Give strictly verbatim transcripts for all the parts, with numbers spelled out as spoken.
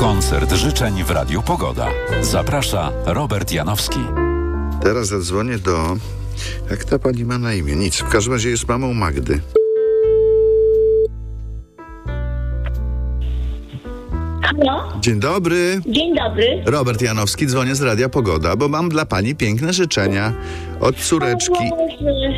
Koncert życzeń w Radiu Pogoda. Zaprasza Robert Janowski. Teraz zadzwonię do... Jak ta pani ma na imię? Nic. W każdym razie jest mamą Magdy. Halo? Dzień dobry. Dzień dobry. Robert Janowski, dzwonię z Radia Pogoda, bo mam dla pani piękne życzenia od córeczki. O Boże.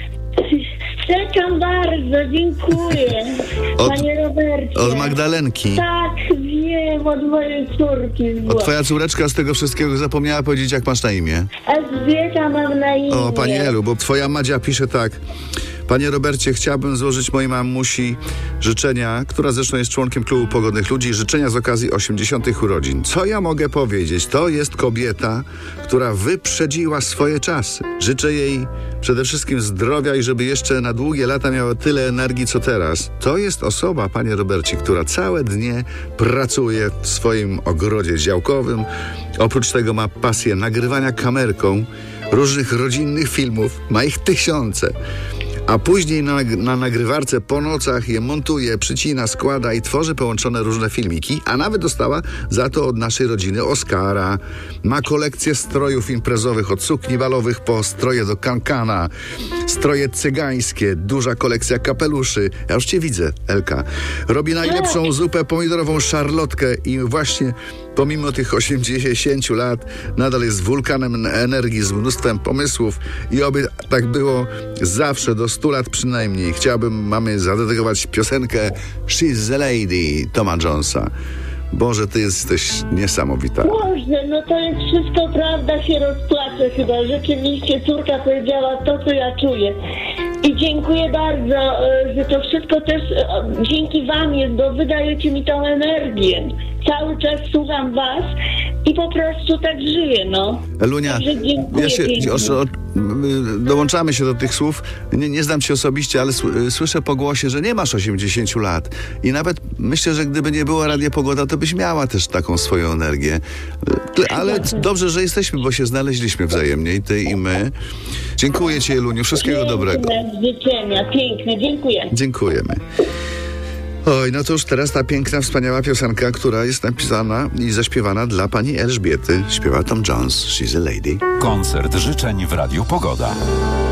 Czekam bardzo, dziękuję. Od- Panie Robercie. Od Magdalenki. Tak, wiem, od mojej córki. O, twoja córeczka z tego wszystkiego zapomniała powiedzieć, jak masz na imię. Elżbieta mam na imię. O, Pani Elu, bo twoja Madzia pisze tak. Panie Robercie, chciałbym złożyć mojej mamusi życzenia, która zresztą jest członkiem Klubu Pogodnych Ludzi, życzenia z okazji osiemdziesiątych urodzin. Co ja mogę powiedzieć? To jest kobieta, która wyprzedziła swoje czasy. Życzę jej przede wszystkim zdrowia i żeby jeszcze na długie lata miała tyle energii, co teraz. To jest osoba, panie Robercie, która całe dnie pracuje w swoim ogrodzie działkowym. Oprócz tego ma pasję nagrywania kamerką różnych rodzinnych filmów. Ma ich tysiące. A później na, na nagrywarce po nocach je montuje, przycina, składa i tworzy połączone różne filmiki, a nawet dostała za to od naszej rodziny Oscara. Ma kolekcję strojów imprezowych, od sukni balowych po stroje do kankana, stroje cygańskie, duża kolekcja kapeluszy. Ja już cię widzę, Elka. Robi najlepszą zupę pomidorową szarlotkę i właśnie pomimo tych osiemdziesięciu lat nadal jest wulkanem energii z mnóstwem pomysłów i oby tak było zawsze do stu lat przynajmniej. Chciałbym mamy zadedykować piosenkę She's the Lady Toma Jonesa. Boże, ty jesteś niesamowita. Boże, no to jest wszystko prawda, się rozpłaczę chyba. Rzeczywiście córka powiedziała to, co ja czuję. I dziękuję bardzo, e, że to wszystko też e, dzięki wam jest, bo wy dajecie mi tą energię. Cały czas słucham was i po prostu tak żyję, no. Elunia, Także dziękuję ja się, pięknie. o, o, dołączamy się do tych słów. Nie, nie znam cię osobiście, ale sły, słyszę po głosie, że nie masz osiemdziesięciu lat. I nawet myślę, że gdyby nie było Radia Pogoda, to byś miała też taką swoją energię. Ale dobrze, że jesteśmy, bo się znaleźliśmy wzajemnie, i ty, i my. Dziękuję ci, Eluniu. Wszystkiego Piękne dobrego. życzenia, piękne, dziękuję. Dziękujemy. Oj, no to już teraz ta piękna, wspaniała piosenka, która jest napisana i zaśpiewana dla pani Elżbiety. Śpiewa Tom Jones, She's a Lady. Koncert życzeń w Radiu Pogoda.